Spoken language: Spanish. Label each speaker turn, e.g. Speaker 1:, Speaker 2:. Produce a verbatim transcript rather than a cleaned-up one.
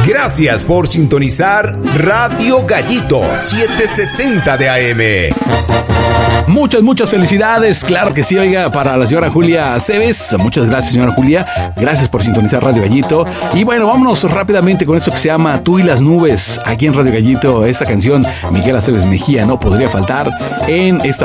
Speaker 1: Gracias por sintonizar Radio Gallito setecientos sesenta de A M.
Speaker 2: Muchas, muchas felicidades, claro que sí, oiga, para la señora Julia Cebes. Muchas gracias, señora Julia. Gracias por sintonizar Radio Gallito. Y bueno, vámonos rápidamente con esto que se llama Tú y las nubes, aquí en Radio Gallito. Esta canción, Miguel Aceves Mejía, no podría faltar en esta